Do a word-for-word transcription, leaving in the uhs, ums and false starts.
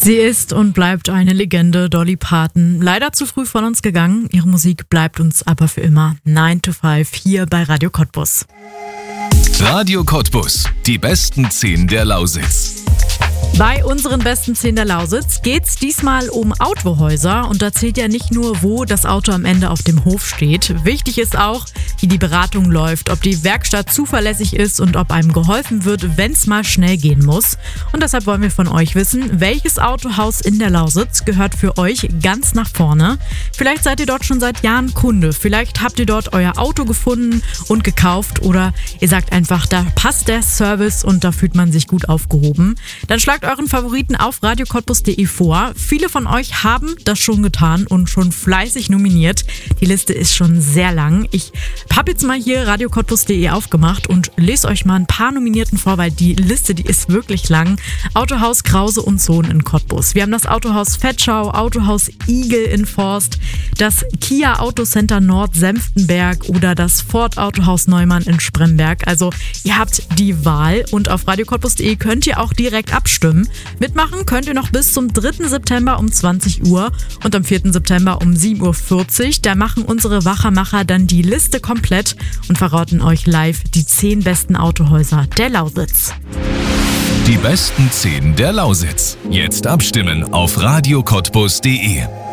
Sie ist und bleibt eine Legende, Dolly Parton. Leider zu früh von uns gegangen. Ihre Musik bleibt uns aber für immer. nine to five hier bei Radio Cottbus. Radio Cottbus, die besten zehn der Lausitz. Bei unseren besten zehn der Lausitz geht's diesmal um Autohäuser und da zählt ja nicht nur, wo das Auto am Ende auf dem Hof steht. Wichtig ist auch, wie die Beratung läuft, ob die Werkstatt zuverlässig ist und ob einem geholfen wird, wenn's mal schnell gehen muss. Und deshalb wollen wir von euch wissen, welches Autohaus in der Lausitz gehört für euch ganz nach vorne? Vielleicht seid ihr dort schon seit Jahren Kunde, vielleicht habt ihr dort euer Auto gefunden und gekauft oder ihr sagt einfach, da passt der Service und da fühlt man sich gut aufgehoben. Dann schlagt euren Favoriten auf radio cottbus punkt de vor. Viele von euch haben das schon getan und schon fleißig nominiert. Die Liste ist schon sehr lang. Ich habe jetzt mal hier radio cottbus punkt de aufgemacht und lese euch mal ein paar Nominierten vor, weil die Liste, die ist wirklich lang. Autohaus Krause und Sohn in Cottbus. Wir haben das Autohaus Fetschau, Autohaus Igel in Forst, das Kia Autocenter Nord Senftenberg oder das Ford Autohaus Neumann in Spremberg. Also ihr habt die Wahl und auf radio cottbus punkt de könnt ihr auch direkt abstimmen. Mitmachen könnt ihr noch bis zum dritten September um zwanzig Uhr und am vierten September um sieben Uhr vierzig. Da machen unsere Wachermacher dann die Liste komplett und verraten euch live die zehn besten Autohäuser der Lausitz. Die besten zehn der Lausitz. Jetzt abstimmen auf radio cottbus punkt de.